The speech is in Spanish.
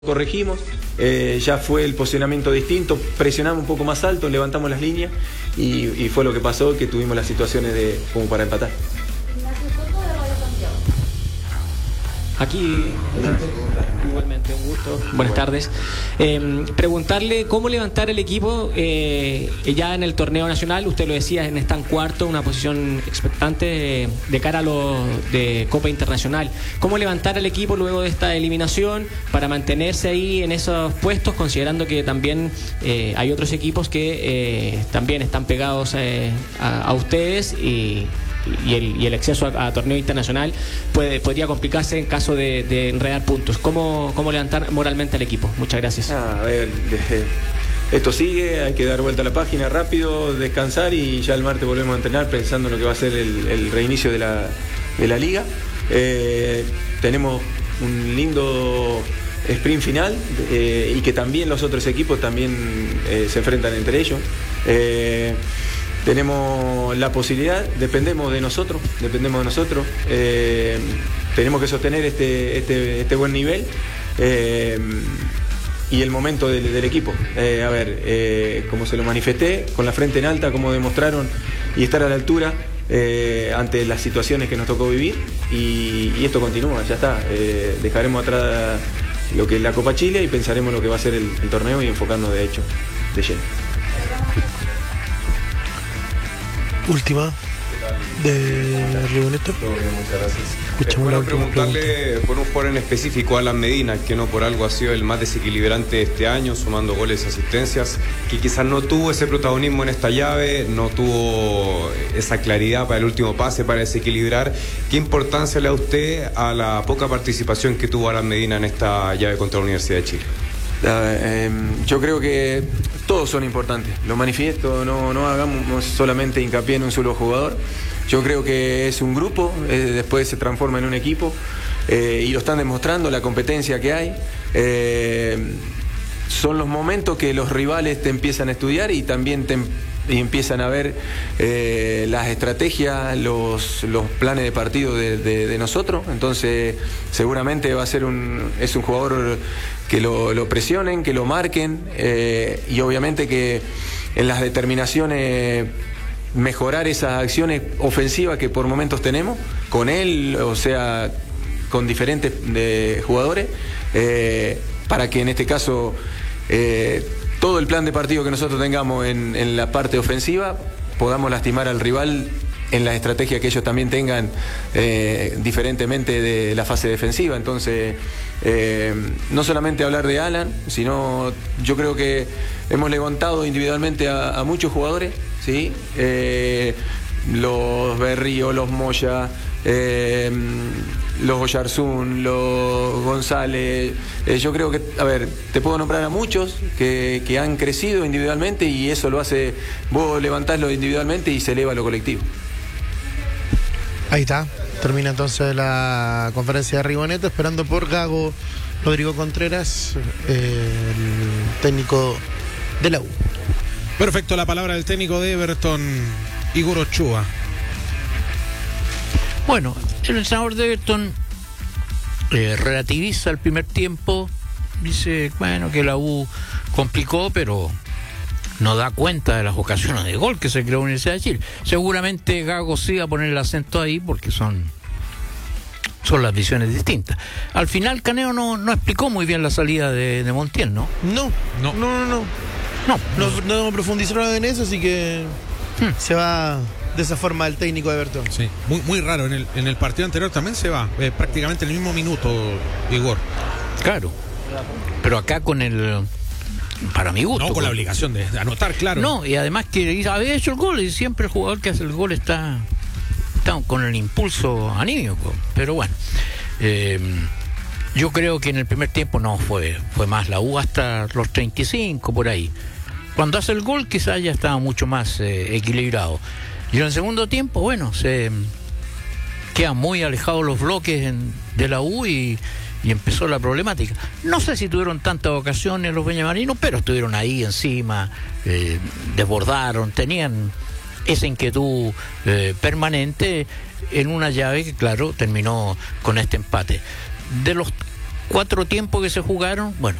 Corregimos, ya fue el posicionamiento distinto, presionamos un poco más alto, levantamos las líneas y fue lo que pasó, que tuvimos las situaciones como para empatar. Aquí, igualmente, un gusto. Buenas tardes. Preguntarle cómo levantar el equipo ya en el torneo nacional. Usted lo decía, están cuarto, una posición expectante de cara a lo de Copa Internacional. ¿Cómo levantar el equipo luego de esta eliminación para mantenerse ahí en esos puestos, considerando que también hay otros equipos que también están pegados a ustedes y el acceso a torneo internacional podría complicarse en caso de enredar puntos? ¿Cómo levantar moralmente al equipo? Muchas gracias. A ver, esto sigue, hay que dar vuelta a la página rápido, descansar y ya el martes volvemos a entrenar pensando en lo que va a ser el reinicio de la liga. Tenemos un lindo sprint final y que también los otros equipos también se enfrentan entre ellos. Tenemos la posibilidad, dependemos de nosotros, tenemos que sostener este buen nivel y el momento del equipo. Como se lo manifesté, con la frente en alta, como demostraron, y estar a la altura ante las situaciones que nos tocó vivir, y esto continúa, ya está. Dejaremos atrás lo que es la Copa Chile y pensaremos en lo que va a ser el torneo y enfocarnos de lleno. Última de Rigoneto. Muchas gracias. Bueno, preguntarle por un jugador en específico, Alan Medina, que no por algo ha sido el más desequilibrante de este año, sumando goles y asistencias, que quizás no tuvo ese protagonismo en esta llave, no tuvo esa claridad para el último pase, para desequilibrar. ¿Qué importancia le da usted a la poca participación que tuvo Alan Medina en esta llave contra la Universidad de Chile? Yo creo que todos son importantes, lo manifiesto, no hagamos solamente hincapié en un solo jugador. Yo creo que es un grupo, después se transforma en un equipo y lo están demostrando, la competencia que hay. Son los momentos que los rivales te empiezan a estudiar y también y empiezan a ver las estrategias, los planes de partido de nosotros. Entonces seguramente va a ser es un jugador que lo presionen, que lo marquen y obviamente que en las determinaciones mejorar esas acciones ofensivas que por momentos tenemos con él, o sea, con diferentes jugadores, para que en este caso todo el plan de partido que nosotros tengamos en la parte ofensiva podamos lastimar al rival en la estrategia que ellos también tengan, diferentemente de la fase defensiva. Entonces, no solamente hablar de Alan, sino yo creo que hemos levantado individualmente a muchos jugadores, ¿sí? Los Berrío, los Moya, los Oyarzún, los González. Yo creo que, te puedo nombrar a muchos que han crecido individualmente y eso lo hace, vos levantás individualmente y se eleva lo colectivo. Ahí está, termina entonces la conferencia de Rigoneto, esperando por Gago Rodrigo Contreras, el técnico de la U. Perfecto, la palabra del técnico de Everton, Igor Ochoa. Bueno, el entrenador de Everton relativiza el primer tiempo, dice, bueno, que la U complicó, pero no da cuenta de las ocasiones de gol que se creó en la Universidad de Chile. Seguramente Gago sí va a poner el acento ahí porque son las visiones distintas. Al final Caneo no explicó muy bien la salida de Montiel, ¿no? No profundizaron en eso, así que se va de esa forma el técnico de Everton. Sí, muy raro. En el partido anterior también se va, prácticamente en el mismo minuto, Igor. Claro, pero acá para mi gusto. No, con la obligación de anotar, claro. No, y además que había hecho el gol y siempre el jugador que hace el gol está con el impulso anímico. Pero bueno, yo creo que en el primer tiempo no fue más la U hasta los 35 por ahí. Cuando hace el gol quizás ya estaba mucho más equilibrado. Y en el segundo tiempo, bueno, se quedan muy alejados los bloques de la U y empezó la problemática. No sé si tuvieron tantas ocasiones los beñamarinos, pero estuvieron ahí encima, desbordaron, tenían esa inquietud permanente en una llave que, claro, terminó con este empate. De los 4 tiempos que se jugaron, bueno,